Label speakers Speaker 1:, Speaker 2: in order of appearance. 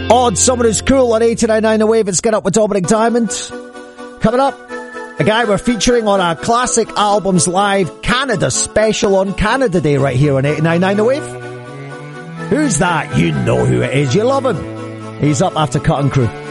Speaker 1: Odd, someone who's cool on 89.9 The Wave. It's Get Up with Dominic Diamond. Coming up, a guy we're featuring on our Classic Albums Live Canada special on Canada Day right here on 89.9 The Wave. Who's that? You know who it is. You love him. He's up after Cut and Crew.